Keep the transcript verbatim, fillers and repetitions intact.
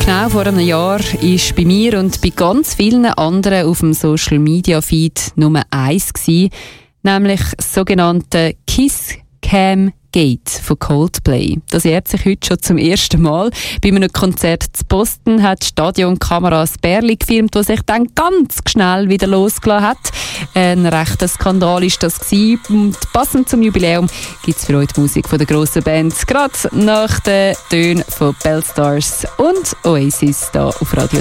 Genau vor einem Jahr war bei mir und bei ganz vielen anderen auf dem Social Media Feed Nummer eins gewesen, nämlich das sogenannte Kiss Cam Gate von Coldplay. Das jährt sich heute schon zum ersten Mal. Bei einem Konzert zu Boston hat die Stadionkamera das Bärli gefilmt, das sich dann ganz schnell wieder losgelassen hat. Ein rechter Skandal war das gewesen. Und passend zum Jubiläum gibt es für euch die Musik von der grossen Band. Gerade nach den Tönen von Bellstars und Oasis hier auf Radio